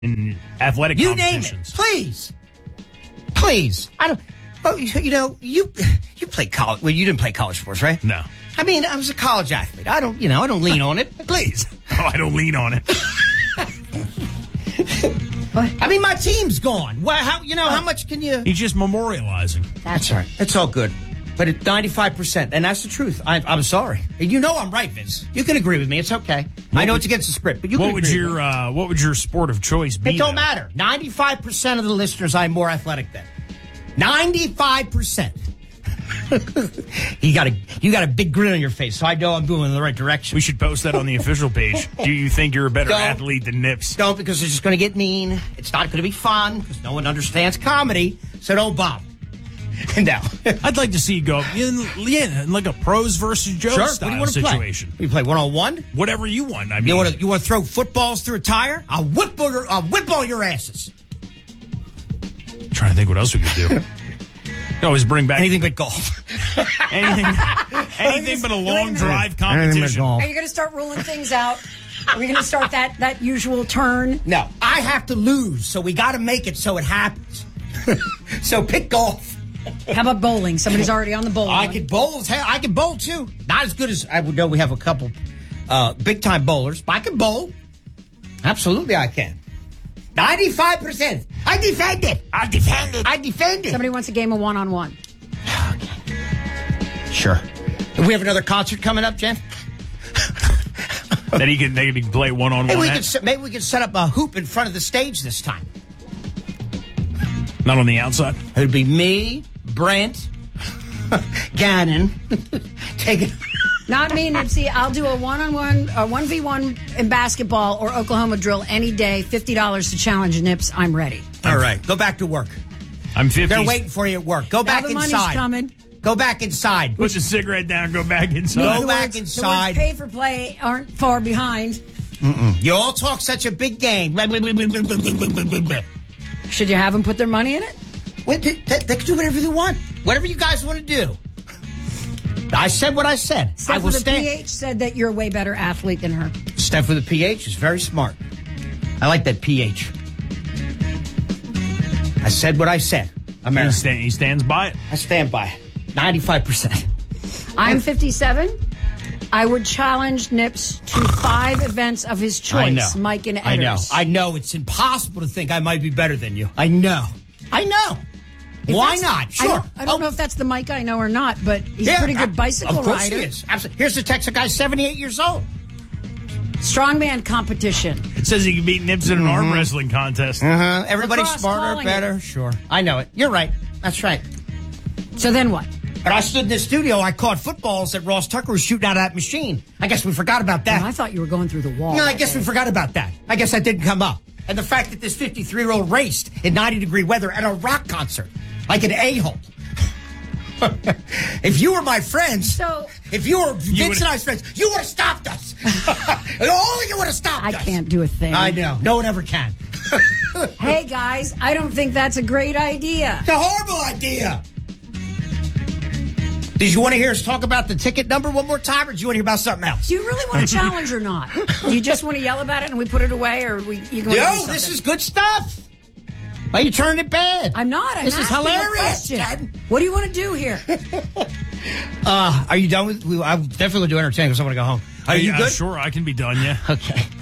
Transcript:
in athletic You competitions. name it. Please. I don't. Oh, you played college. Well, you didn't play college sports, right? No. I mean, I was a college athlete. I don't lean on it. Please. Oh, I don't lean on it. I mean, my team's gone. Well, how much can you? He's just memorializing. That's all right. It's all good. But at 95%, and that's the truth. I'm sorry. And I'm right, Vince. You can agree with me. It's okay. I know it's against the script, but you can agree with me. What would your sport of choice be? It don't matter. 95% of the listeners, I'm more athletic than. 95%. You got a big grin on your face, so I know I'm moving in the right direction. We should post that on the official page. Do you think you're a better athlete than Nips? Don't, because it's just going to get mean. It's not going to be fun, because no one understands comedy, so don't bother. No. I'd like to see you go in like a pros versus Joe style situation. Play? You play one-on-one? Whatever you want. I mean, you want to throw footballs through a tire? I'll whip all your asses. Trying to think what else we could do. You always bring back anything but golf. anything but a long drive competition. Are you going to start ruling things out? Are we going to start that usual turn? No, I have to lose, so we got to make it so it happens. So pick golf. How about bowling? Somebody's already on the bowling. I can bowl. I can bowl too. Not as good as I would know. We have a couple big time bowlers, but I can bowl. Absolutely, I can. 95%. I defend it. Somebody wants a game of one-on-one. Okay. Sure. Do we have another concert coming up, Jen? That they can play one-on-one. Maybe we can set up a hoop in front of the stage this time. Not on the outside. It'd be me, Brent, Gannon. Take it. Not me, Nipsey. I'll do a one-on-one, a 1v1 in basketball or Oklahoma drill any day. $50 to challenge Nips. I'm ready. All right. Go back to work. I'm 50. They're waiting for you at work. Go back inside. Money's coming. Go back inside. Put the cigarette down. Go back inside. Go back inside. The words pay for play aren't far behind. Mm-mm. You all talk such a big game. Should you have them put their money in it? They can do whatever they want. Whatever you guys want to do. I said what I said. Steph with the PH said that you're a way better athlete than her. Steph with the PH is very smart. I like that PH. I said what I said. America. He stands by it. I stand by it. 95%. I'm 57. I would challenge Nips to 5 events of his choice. I know. Mike and Edders. I know. It's impossible to think I might be better than you. I know. Why not? Sure. I don't know if that's the Mike I know or not, but he's a pretty good bicycle rider. Of course he is. Absolutely. Here's the text. The guy's 78 years old. Strongman competition. It says he can beat Nips in an arm wrestling contest. Everybody's smarter, better. Sure. I know it. You're right. That's right. So then what? But I stood in the studio. I caught footballs that Ross Tucker was shooting out of that machine. I guess we forgot about that. Oh, I thought you were going through the wall. No, I guess we forgot about that. I guess that didn't come up. And the fact that this 53-year-old raced in 90-degree weather at a rock concert like an a-hole. If you were my friends, if you were Vince and I's friends, you would have stopped us. Only you would have stopped us. I can't do a thing. I know. No one ever can. Hey, guys, I don't think that's a great idea. It's a horrible idea. Did you want to hear us talk about the ticket number one more time, or do you want to hear about something else? Do you really want to challenge or not? Do you just want to yell about it and we put it away, or you going to this is good stuff. Why are you turning it bad? I'm not. This is hilarious. What do you want to do here? Are you done with? I'm definitely going to do entertaining because I want to go home. Are you good? Sure, I can be done. Yeah. Okay.